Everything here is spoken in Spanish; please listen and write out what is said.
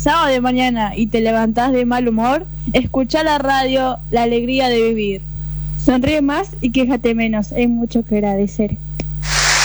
sábado de mañana y te levantás de mal humor, escuchá la radio, la alegría de vivir. Sonríe más y quéjate menos, hay mucho que agradecer.